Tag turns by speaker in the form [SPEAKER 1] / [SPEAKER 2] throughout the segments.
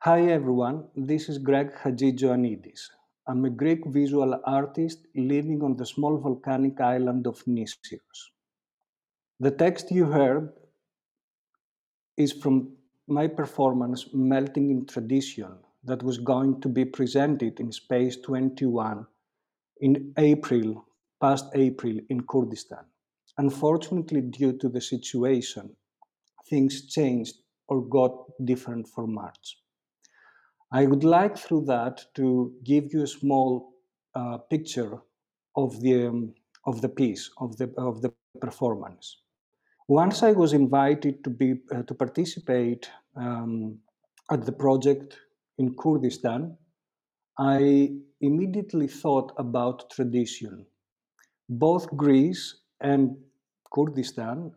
[SPEAKER 1] Hi everyone, this is Greg Hadjijoannidis. I'm a Greek visual artist living on the small volcanic island of Nissos. The text you heard is from my performance Melting in Tradition that was going to be presented in Space 21 in April, past April in Kurdistan. Unfortunately, due to the situation, things changed or got different for March. I would like through that to give you a small picture of the piece of the performance. Once I was invited to participate at the project in Kurdistan, I immediately thought about tradition. Both Greece and Kurdistan,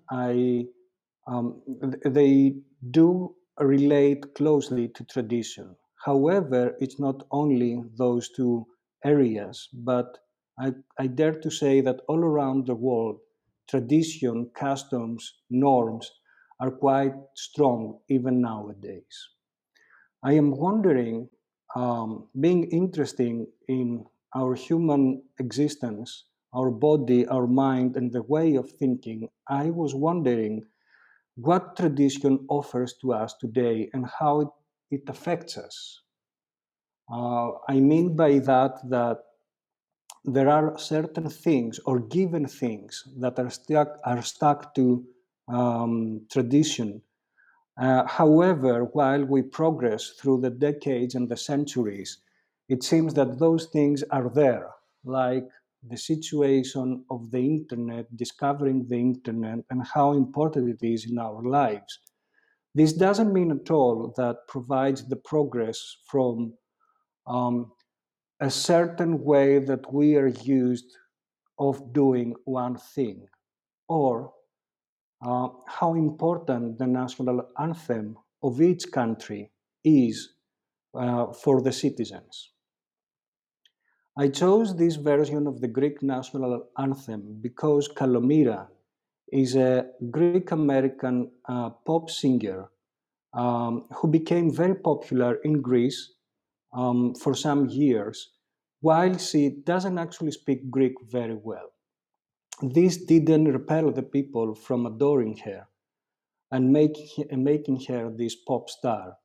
[SPEAKER 1] they do relate closely to tradition. However, it's not only those two areas, but I dare to say that all around the world, tradition, customs, norms are quite strong even nowadays. I am wondering, being interested in our human existence, our body, our mind, and the way of thinking, I was wondering what tradition offers to us today and how it affects us. I mean by that there are certain things or given things that are stuck to tradition. However, while we progress through the decades and the centuries, it seems that those things are there, like the situation of the internet, discovering the internet, and how important it is in our lives. This doesn't mean at all that provides the progress from um, a certain way that we are used of doing one thing, or how important the national anthem of each country is for the citizens. I chose this version of the Greek national anthem because Kalomira is a Greek American pop singer who became very popular in Greece for some years, while she doesn't actually speak Greek very well. This didn't repel the people from adoring her and making her this pop star.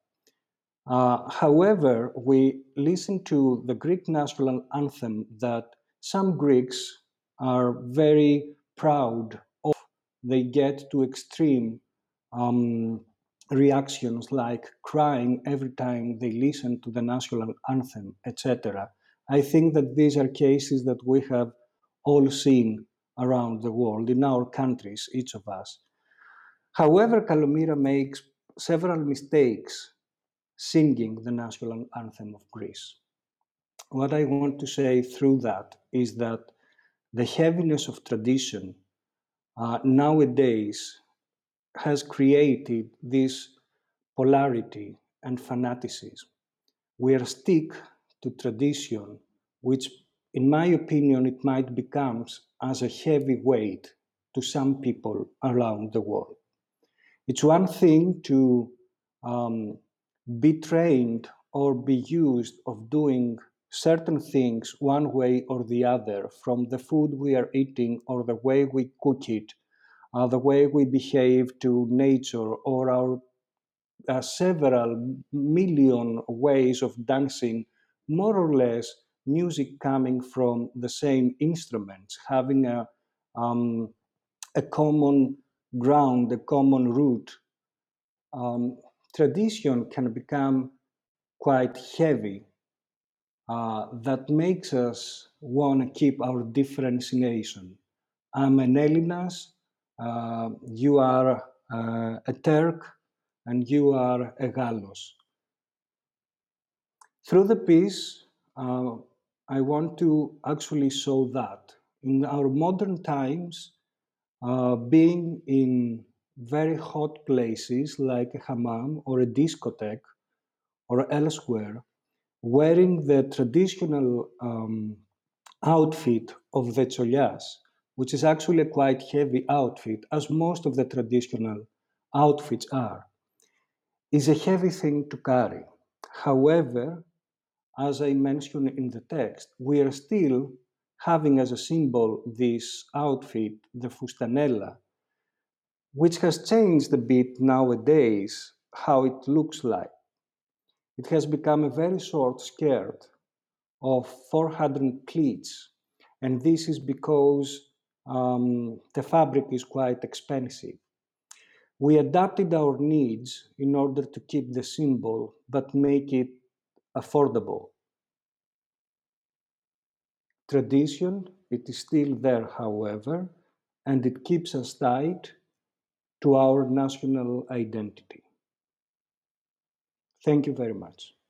[SPEAKER 1] However, we listen to the Greek national anthem that some Greeks are very proud of. They get to extreme um, reactions like crying every time they listen to the national anthem, etc. I think that these are cases that we have all seen around the world, in our countries, each of us. However, Kalomira makes several mistakes singing the national anthem of Greece. What I want to say through that is that the heaviness of tradition nowadays has created this polarity and fanaticism. We are stick to tradition, which, in my opinion, it might become as a heavy weight to some people around the world. It's one thing to um, be trained or be used of doing certain things one way or the other, from the food we are eating or the way we cook it, the way we behave to nature, or our several million ways of dancing, more or less music coming from the same instruments, having a common ground, a common root. um, Tradition can become quite heavy. That makes us want to keep our differentiation. I'm an Ellinas, you are a Turk, and you are a Gallos. Through the piece, I want to actually show that in our modern times, being in very hot places like a hammam or a discotheque or elsewhere, wearing the traditional outfit of the cholias, which is actually a quite heavy outfit, as most of the traditional outfits are, is a heavy thing to carry. However, as I mentioned in the text, we are still having as a symbol this outfit, the fustanella, which has changed a bit nowadays how it looks like. It has become a very short skirt of 400 pleats, and this is because the fabric is quite expensive. We adapted our needs in order to keep the symbol but make it affordable. Tradition, it is still there, however, and it keeps us tied to our national identity. Thank you very much.